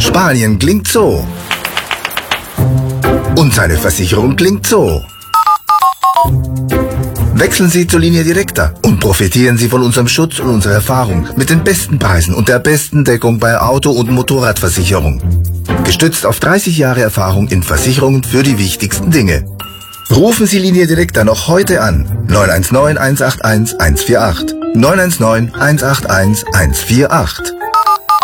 Spanien klingt so. Und seine Versicherung klingt so. Wechseln Sie zur Linie Directa und profitieren Sie von unserem Schutz und unserer Erfahrung mit den besten Preisen und der besten Deckung bei Auto- und Motorradversicherung. Gestützt auf 30 Jahre Erfahrung in Versicherungen für die wichtigsten Dinge. Rufen Sie Linie Directa noch heute an. 919 181 148. 919 181 148.